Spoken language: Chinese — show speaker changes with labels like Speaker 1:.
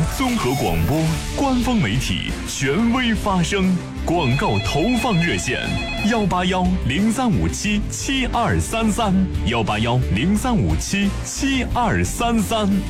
Speaker 1: 综合广播官方媒体，权威发声。广告投放热线：18103577233，18103577233。